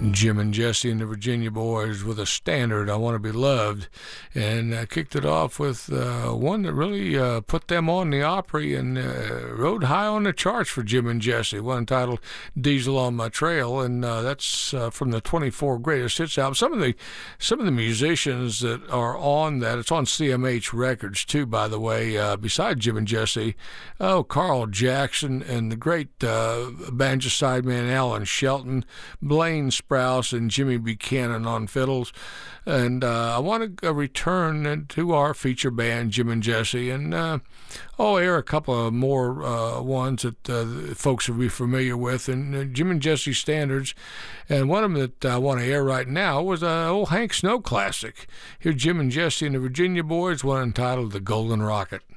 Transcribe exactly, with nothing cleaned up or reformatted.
Jim and Jesse and the Virginia Boys with a standard, I Want to Be Loved. And I kicked it off with uh, one that really uh, put them on the Opry and uh, rode high on the charts for Jim and Jesse, one entitled Diesel on My Trail. And uh, that's uh, from the twenty-four Greatest Hits album. Some of the some of the musicians that are on that, it's on C M H Records too, by the way, uh, besides Jim and Jesse. Oh, Carl Jackson and the great uh, banjo sideman Alan Shelton, Blaine Sprouse and Jimmy Buchanan on fiddles. And uh, I want to uh, return to our feature band, Jim and Jesse, and uh, I'll air a couple of more uh, ones that uh, folks will be familiar with, and uh, Jim and Jesse standards. And one of them that I want to air right now was an uh, old Hank Snow classic. Here's Jim and Jesse and the Virginia Boys, one entitled The Golden Rocket.